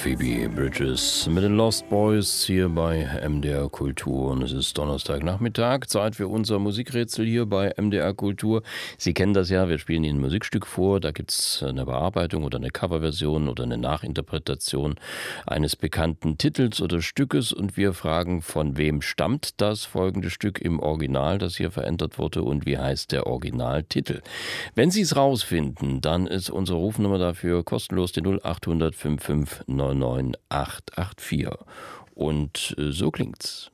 Phoebe Bridgers mit den Lost Boys hier bei MDR Kultur. Und es ist Donnerstagnachmittag, Zeit für unser Musikrätsel hier bei MDR Kultur. Sie kennen das ja, wir spielen Ihnen ein Musikstück vor, da gibt es eine Bearbeitung oder eine Coverversion oder eine Nachinterpretation eines bekannten Titels oder Stückes und wir fragen, von wem stammt das folgende Stück im Original, das hier verändert wurde und wie heißt der Originaltitel. Wenn Sie es rausfinden, dann ist unsere Rufnummer dafür kostenlos die 0800 55 99 884. Und so klingt's.